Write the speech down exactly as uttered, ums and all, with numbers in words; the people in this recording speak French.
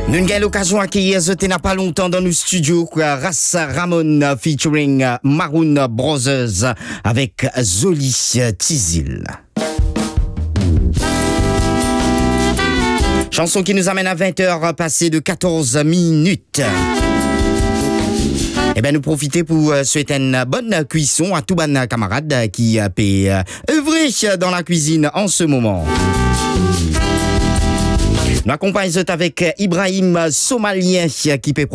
Nous avons l'occasion d'accueillir ce n'a pas longtemps dans nos studios, Ras Ramon featuring Maroon Brothers avec Zoli Tizil. Chanson qui nous amène à vingt heures passées de quatorze minutes. Eh bien, nous profitons pour souhaiter une bonne cuisson à tous les camarades qui peuvent œuvrer dans la cuisine en ce moment. Nous accompagnons avec Ibrahim Somalien qui peut